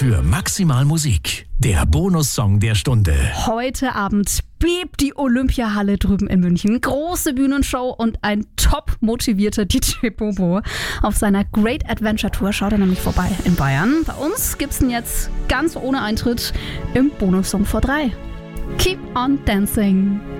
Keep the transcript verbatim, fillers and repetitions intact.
für maximal Musik. Der Bonussong der Stunde. Heute Abend bebt die Olympiahalle drüben in München. Große Bühnenshow und ein top motivierter D J Bobo. Auf seiner Great Adventure Tour schaut er nämlich vorbei in Bayern. Bei uns gibt's ihn jetzt ganz ohne Eintritt im Bonussong vor drei. Keep on dancing.